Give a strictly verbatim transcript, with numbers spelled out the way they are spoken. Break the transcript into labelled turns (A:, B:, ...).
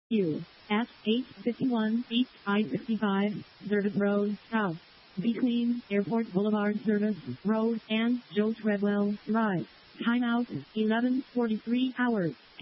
A: U S eight fifty-one East I sixty-five, Service Road, South, between Airport Boulevard Service Road and Joe Treadwell Drive. Timeout, eleven forty-three hours.